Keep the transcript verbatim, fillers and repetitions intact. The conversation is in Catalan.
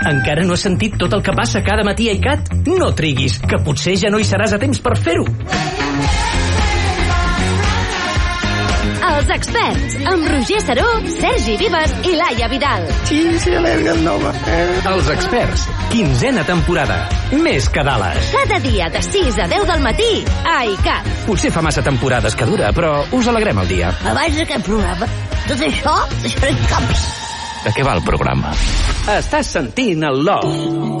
Encara no has sentit tot el que passa cada matí a ICAT? No triguis, que potser ja no hi seràs a temps per fer-ho. Els experts, amb Roger Saró, Sergi Vives i Laia Vidal. Sí, sí, alegre el nom. Els experts, quinzena temporada. Més que Dallas. Cada dia de sis a deu del matí a ICAT. Potser fa massa temporades que dura, però us alegrem el dia. Abans d'aquest programa, tot això, això eren caps. De què va el programa? Estàs sentint el Love.